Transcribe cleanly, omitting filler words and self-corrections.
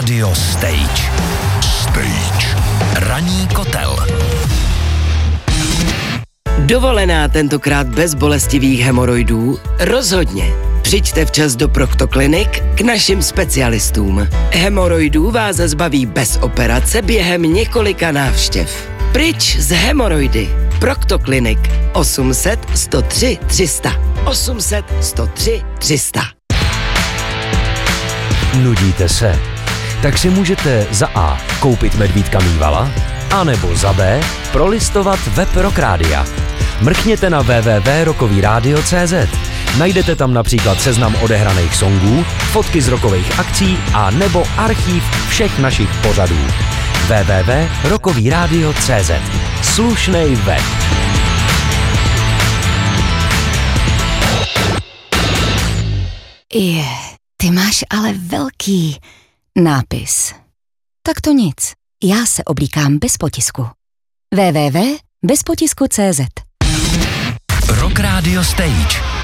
Rádio Stage. Ranní kotel. Dovolená tentokrát bez bolestivých hemoroidů? Rozhodně. Přijďte včas do Proctoclinic k našim specialistům. Hemoroidů vás zbaví bez operace během několika návštěv. Pryč z hemoroidy. Proctoclinic 800 103 300. 800 103 300. Nudíte se? Tak si můžete za A koupit medvídka mývala, anebo za B prolistovat web Rock Rádia. Mrkněte na www.rockovyradio.cz. Najdete tam například seznam odehraných songů, fotky z rockových akcí a nebo archív všech našich pořadů. www.rockovyradio.cz. Slušnej web. Ty máš ale velký nápis. Tak to nic. Já se oblíkám bez potisku. www.bezpotisku.cz. Rock Radio Stage.